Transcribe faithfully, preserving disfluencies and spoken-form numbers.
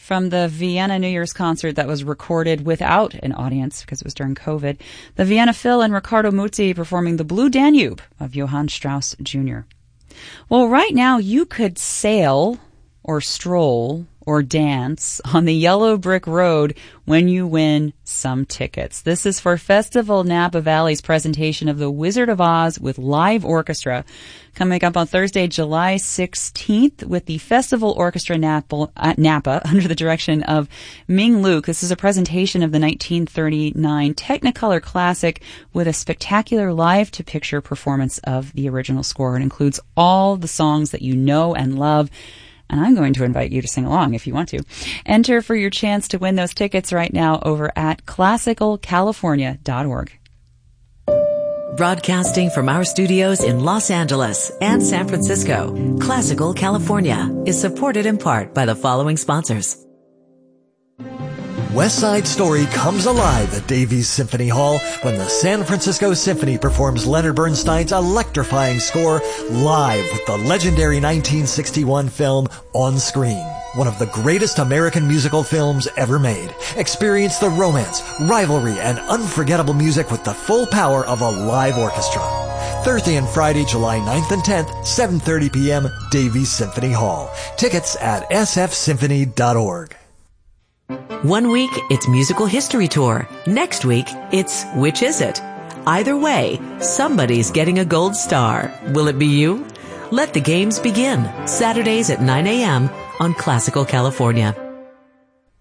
from the Vienna New Year's concert that was recorded without an audience because it was during COVID. The Vienna Phil and Riccardo Muti performing the Blue Danube of Johann Strauss Junior Well, right now you could sail or stroll or dance on the yellow brick road when you win some tickets. This is for Festival Napa Valley's presentation of The Wizard of Oz with live orchestra, coming up on Thursday, July sixteenth, with the Festival Orchestra Napa, uh, Napa under the direction of Ming Luke. This is a presentation of the nineteen thirty-nine Technicolor classic with a spectacular live-to-picture performance of the original score. It includes all the songs that you know and love, and I'm going to invite you to sing along if you want to. Enter for your chance to win those tickets right now over at classical california dot org. Broadcasting from our studios in Los Angeles and San Francisco, Classical California is supported in part by the following sponsors. West Side Story comes alive at Davies Symphony Hall when the San Francisco Symphony performs Leonard Bernstein's electrifying score live with the legendary nineteen sixty-one film On Screen. One of the greatest American musical films ever made. Experience the romance, rivalry, and unforgettable music with the full power of a live orchestra. Thursday and Friday, July ninth and tenth, seven thirty p.m., Davies Symphony Hall. Tickets at s f symphony dot org. One week, it's Musical History Tour. Next week, it's Which Is It? Either way, somebody's getting a gold star. Will it be you? Let the games begin. Saturdays at nine a.m. on Classical California.